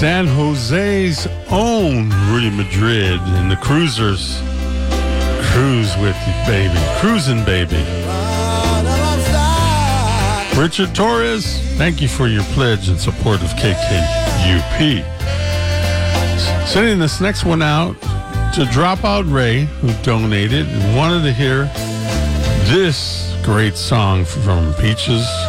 San Jose's own Rudy Madrid and the Cruisers. Cruise with you, baby. Cruising, baby. Richard Torres, thank you for your pledge and support of KKUP. Sending this next one out to Dropout Ray, who donated and wanted to hear this great song from Peaches